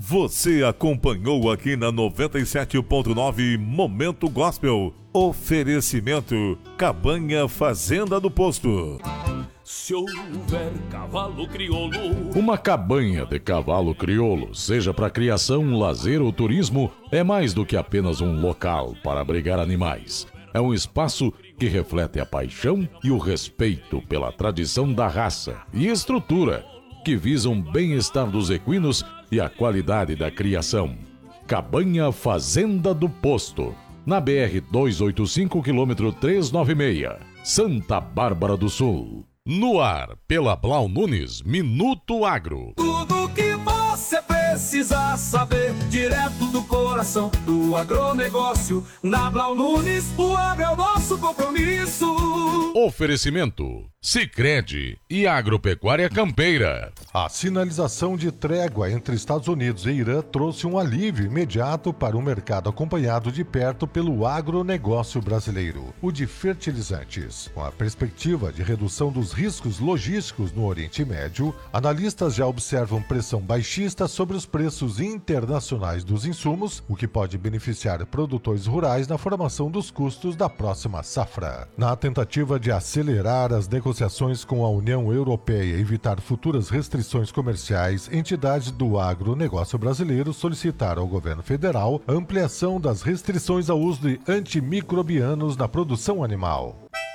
Você acompanhou aqui na 97.9 Momento Gospel. Oferecimento Cabanha Fazenda do Posto. Se houver cavalo crioulo. Uma cabanha de cavalo crioulo, seja para criação, lazer ou turismo, é mais do que apenas um local para abrigar animais. É um espaço que reflete a paixão e o respeito pela tradição da raça e estrutura, que visam o bem-estar dos equinos e a qualidade da criação. Cabanha Fazenda do Posto, na BR-285, quilômetro 396, Santa Bárbara do Sul. No ar, pela Blau Nunes, Minuto Agro. Tudo que você precisa saber, direto do coração do agronegócio. Na Blau Nunes, o agro é o nosso compromisso. Oferecimento Sicredi e Agropecuária Campeira. A sinalização de trégua entre Estados Unidos e Irã trouxe um alívio imediato para o mercado acompanhado de perto pelo agronegócio brasileiro, o de fertilizantes. Com a perspectiva de redução dos riscos logísticos no Oriente Médio, analistas já observam pressão baixista sobre os preços internacionais dos insumos, o que pode beneficiar produtores rurais na formação dos custos da próxima safra. Na tentativa de acelerar as negociações com a União Europeia e evitar futuras restrições comerciais, entidades do agronegócio brasileiro solicitaram ao governo federal a ampliação das restrições ao uso de antimicrobianos na produção animal.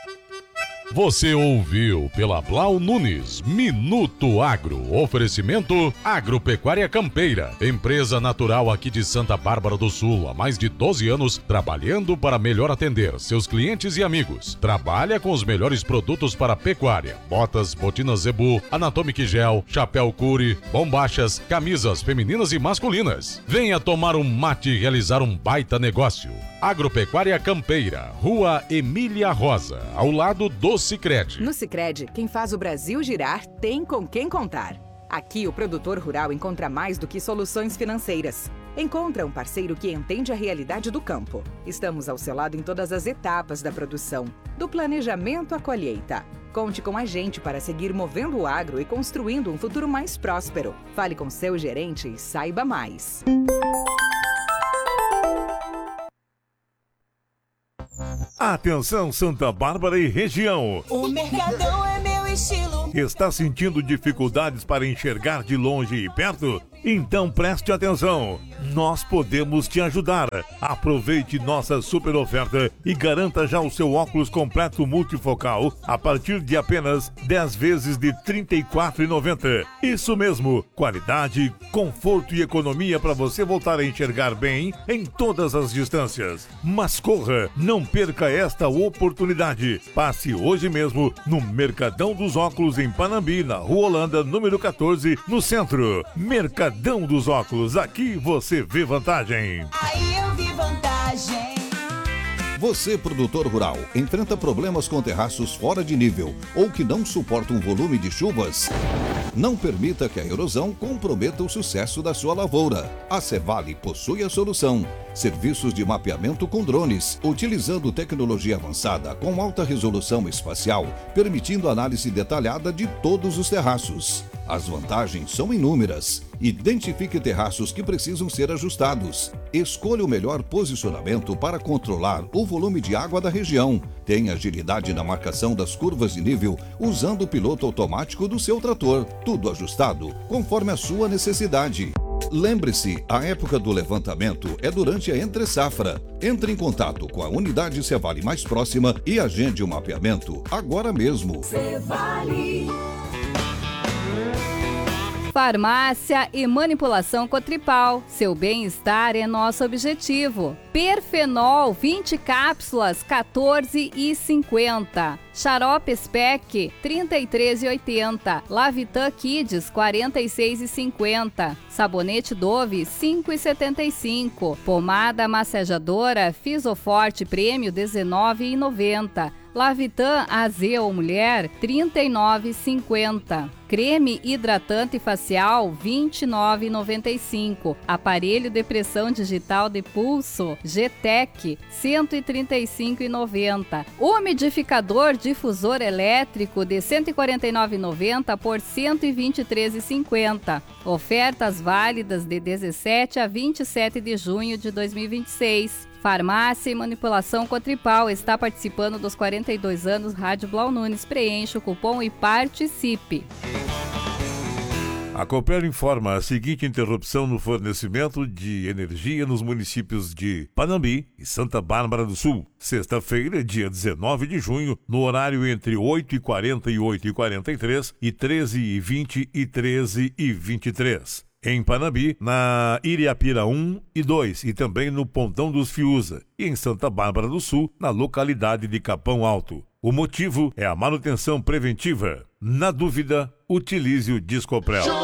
Você ouviu pela Blau Nunes, Minuto Agro. Oferecimento Agropecuária Campeira, empresa natural aqui de Santa Bárbara do Sul, há mais de 12 anos, trabalhando para melhor atender seus clientes e amigos. Trabalha com os melhores produtos para pecuária: botas, botinas Zebu, Anatomic Gel, chapéu Curi, bombachas, camisas femininas e masculinas. Venha tomar um mate e realizar um baita negócio. Agropecuária Campeira, Rua Emília Rosa, ao lado do Sicredi. No Sicredi, quem faz o Brasil girar tem com quem contar. Aqui o produtor rural encontra mais do que soluções financeiras. Encontra um parceiro que entende a realidade do campo. Estamos ao seu lado em todas as etapas da produção, do planejamento à colheita. Conte com a gente para seguir movendo o agro e construindo um futuro mais próspero. Fale com seu gerente e saiba mais. Atenção, Santa Bárbara e região. O Mercadão é meu estilo. Está sentindo dificuldades para enxergar de longe e perto? Então preste atenção. Nós podemos te ajudar. Aproveite nossa super oferta e garanta já o seu óculos completo multifocal a partir de apenas 10 vezes de R$ 34,90. Isso mesmo, qualidade, conforto e economia para você voltar a enxergar bem em todas as distâncias. Mas corra, não perca esta oportunidade. Passe hoje mesmo no Mercadão dos Óculos em Panambi, na Rua Holanda, número 14, no centro. Mercadão dos Óculos, aqui você vê vantagem. Aí eu vi vantagem. Você, produtor rural, enfrenta problemas com terraços fora de nível ou que não suportam um volume de chuvas? Não permita que a erosão comprometa o sucesso da sua lavoura. A Cevale possui a solução. Serviços de mapeamento com drones, utilizando tecnologia avançada com alta resolução espacial, permitindo análise detalhada de todos os terraços. As vantagens são inúmeras. Identifique terraços que precisam ser ajustados. Escolha o melhor posicionamento para controlar o volume de água da região. Tenha agilidade na marcação das curvas de nível usando o piloto automático do seu trator. Tudo ajustado conforme a sua necessidade. Lembre-se, a época do levantamento é durante a entre-safra. Entre em contato com a unidade Cevale mais próxima e agende o mapeamento agora mesmo. Cevale. Farmácia e manipulação Cotripal. Seu bem-estar é nosso objetivo. Perfenol, 20 cápsulas, R$14,50. Xarope Spec, R$33,80. Lavitan Kids, R$46,50. Sabonete Dove, R$5,75. Pomada massajadora Fisoforte Prêmio, R$19,90. Lavitan AZ ou Mulher, R$39,50. Creme hidratante facial, R$29,95. Aparelho de pressão digital de pulso, GTEC, R$ 135,90. Umidificador difusor elétrico de R$ 149,90 por R$ 123,50. Ofertas válidas de 17 a 27 de junho de 2026. Farmácia e Manipulação Cotripal está participando dos 42 anos Rádio Blau Nunes. Preencha o cupom e participe. A Copel informa a seguinte interrupção no fornecimento de energia nos municípios de Panambi e Santa Bárbara do Sul. Sexta-feira, dia 19 de junho, no horário entre 8h40 e 8h43 e 13h20 e 13h23. Em Panambi, na Iriapira 1 e 2 e também no Pontão dos Fiuza. E em Santa Bárbara do Sul, na localidade de Capão Alto. O motivo é a manutenção preventiva. Na dúvida, utilize o Discoprel.